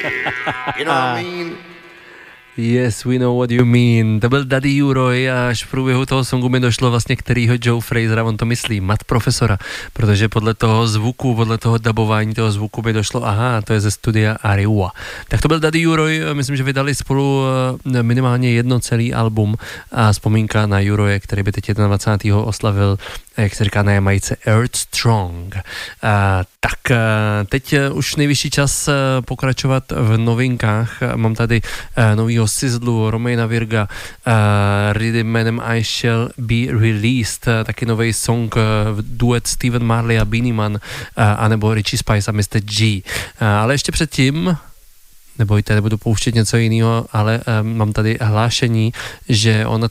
You know what I mean? Yes, we know what you mean. To byl Daddy Uroj a až v průběhu toho songu mi došlo vlastně, kterýho Joe Frasera on to myslí, Matt Profesora, protože podle toho zvuku, podle toho dabování toho zvuku mi došlo, aha, to je ze studia Ariwa. Tak to byl Daddy Uroj, myslím, že vydali spolu minimálně jedno celý album a vzpomínka na Uroje, který by teď 21. oslavil, jak se říká na Jamajce, Earth Strong. Tak teď už nejvyšší čas pokračovat v novinkách. Mám tady novýho Sizzlu, Romaina Virga, rhythm jménem I Shall Be Released, taky nový song, duet Steven Marley a Beenie Man, anebo Richie Spice a Mr. G. Ale ještě předtím, nebojte, nebudu pouštět něco jiného, ale mám tady hlášení, že o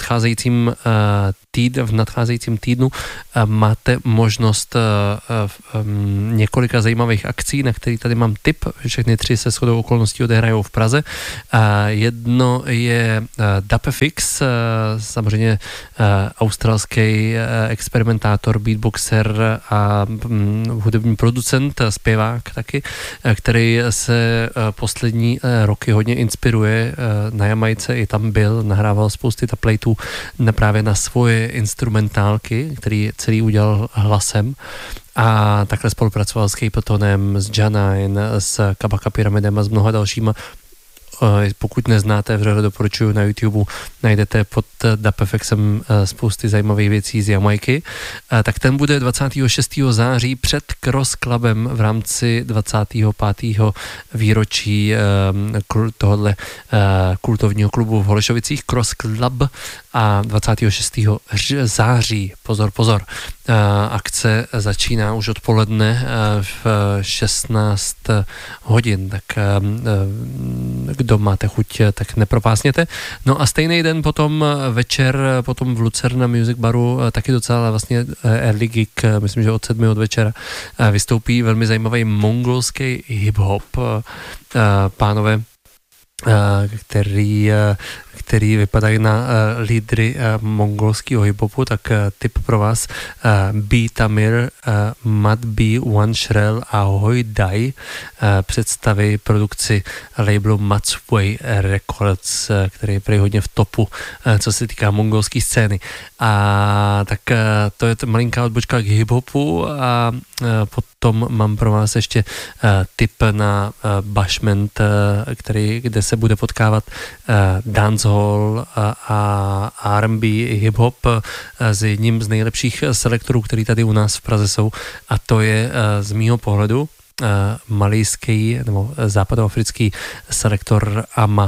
v nadcházejícím týdnu máte možnost několika zajímavých akcí, na který tady mám tip. Všechny tři se shodou okolností odehrajou v Praze. Jedno je Dapefix, samozřejmě australský experimentátor, beatboxer a hudební producent, zpěvák taky, který se poslední roky hodně inspiruje na Jamajce, i tam byl, nahrával spousty taplatů právě na svoje instrumentálky, který celý udělal hlasem a takhle spolupracoval s Capetonem, s Janine, s Kabaka Pyramidem a s mnoha dalšíma. Pokud neznáte, vřele doporučuji, na YouTube najdete pod Dapefexem spousty zajímavých věcí z Jamajky. Tak ten bude 26. září před Cross Clubem v rámci 25. výročí tohohle kultovního klubu v Holešovicích, Cross Club, a 26. září, pozor, akce začíná už odpoledne v 16 hodin, tak kdo máte chuť, tak nepropásněte. No a stejný den potom večer, potom v Lucerna Music Baru, taky docela vlastně early gig, myslím, že od 7 od večera, vystoupí velmi zajímavý mongolský hip-hop, pánové, který vypadají na lídry mongolského hip-hopu, tak tip pro vás: B. Tamir, Mad B, One Shrel a Hoi Dai představí produkci labelu Matsway Records, který je prý hodně v topu, co se týká mongolské scény. A tak to je malinká odbočka k hip-hopu a potom mám pro vás ještě tip na Bashment, kde se bude potkávat dancehall a R&B i hip-hop s jedním z nejlepších selektorů, který tady u nás v Praze jsou, a to je z mýho pohledu malijský nebo západoafrický selektor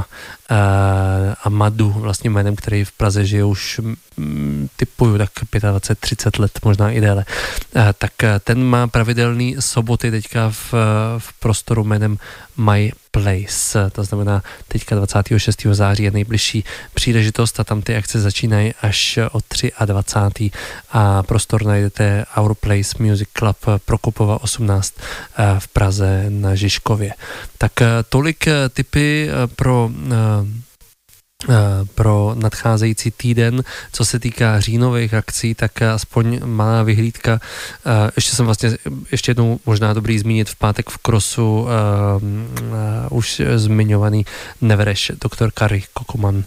Amadu, vlastně jménem, který v Praze žije už typuju tak 25-30 let, možná i déle. Tak ten má pravidelný soboty teďka v prostoru jménem My Place, to znamená teďka 26. září je nejbližší příležitost a tam ty akce začínají až od 23. a prostor najdete Our Place Music Club Prokopova 18 v Praze na Žižkově. Tak tolik tipy pro nadcházející týden. Co se týká říjnových akcí, tak aspoň malá vyhlídka. Ještě jednou možná dobrý zmínit v pátek v Crossu už zmiňovaný Nevereš, Dr. Kari Kokoman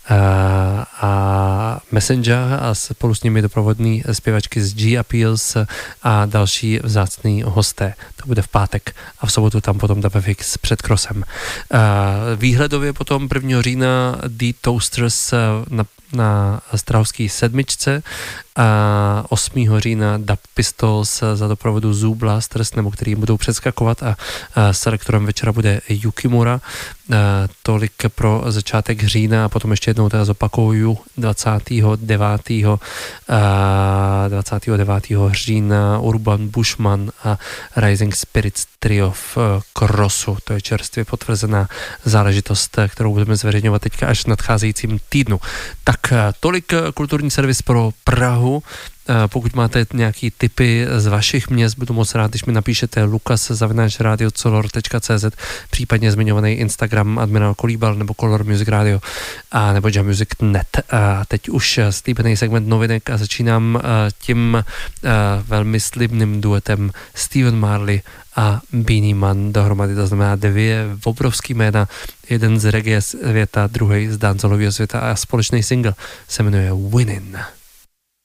a Messenger a spolu s nimi doprovodný zpěvačky z G Appeals a další vzácný hosté. To bude v pátek a v sobotu tam potom Dapefix před Crossem. Výhledově potom 1. října The Toasters na Strahovský 7. a 8. října Dub Pistols za doprovodu Zoo Blasters, nebo který budou předskakovat, a selektorem večera bude Yukimura. Tolik pro začátek října a potom ještě jednou teda zopakuju 29. října Urban Bushman a Rising Spirits trio v Crossu. To je čerstvě potvrzená záležitost, kterou budeme zveřejňovat teďka až v nadcházejícím týdnu. Tak tolik kulturní servis pro Prahu. pokud máte nějaký tipy z vašich měst, budu moc rád, když mi napíšete lukas@radiocolor.cz, případně zmiňovaný Instagram Admiral Kolíbal nebo Color Music Radio a nebo jammusic.net. A teď už slíbený segment novinek a začínám tím velmi slibným duetem Stephen Marley a Beenie Man dohromady, to znamená dvě obrovský jména, jeden z reggae světa, druhý z dancehallového světa a společný single se jmenuje Winnin'.